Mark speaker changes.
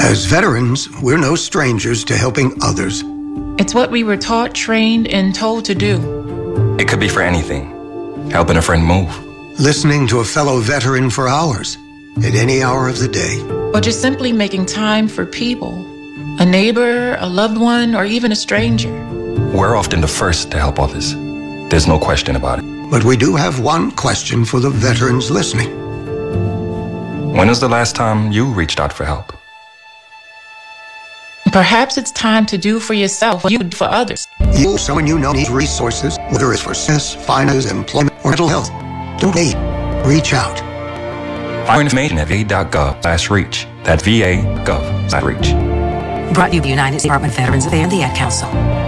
Speaker 1: As veterans, we're no strangers to helping others.
Speaker 2: It's what we were taught, trained, and told to do.
Speaker 3: It could be for anything. Helping a friend move.
Speaker 1: Listening to a fellow veteran for hours, at any hour of the day.
Speaker 2: Or just simply making time for people. A neighbor, a loved one, or even a stranger.
Speaker 3: We're often the first to help others. There's no question about it.
Speaker 1: But we do have one question for the veterans listening.
Speaker 3: When was the last time you reached out for help?
Speaker 2: Perhaps it's time to do for yourself what you do for others.
Speaker 1: You, someone you know, needs resources, whether it's for success, finance, employment, or mental health. Don't wait. Reach out.
Speaker 3: Find information at va.gov/reach. That's va.gov/reach.
Speaker 4: Brought to you by the United States Department of Veterans Affairs and the Ad Council.